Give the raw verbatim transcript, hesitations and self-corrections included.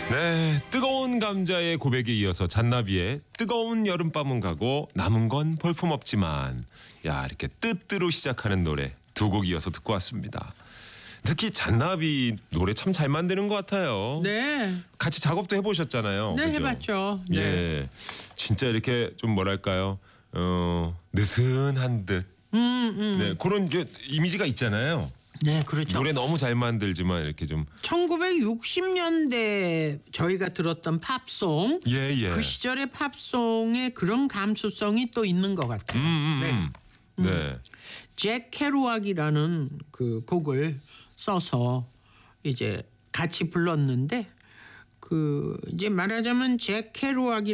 네, 뜨거운 감자의 고백에 이어서 잔나비의 뜨거운 여름밤은 가고 남은 건 볼품없지만, 야, 이렇게 뜨뜨로 시작하는 노래 두 곡 이어서 듣고 왔습니다. 특히 잔나비 노래 참 잘 만드는 것 같아요. 네. 같이 작업도 해보셨잖아요. 네, 그죠? 해봤죠. 네. 예, 진짜 이렇게 좀 뭐랄까요, 어, 느슨한 듯, 음, 음. 네, 그런 게 이미지가 있잖아요. 네, 그렇죠. 노래 너무 잘 만들지만 이렇게 좀 천구백육십 년대 저희가 들었던 팝송, 예, 예. 그 시절의 팝송에 그런 감수성이 또 있는 것 같아요. 음, 음, 네. 음. 네. 잭 케루악이라는 그 곡을 써서 이제 같이 불렀는데, 그 이제 말하자면 잭 케루악이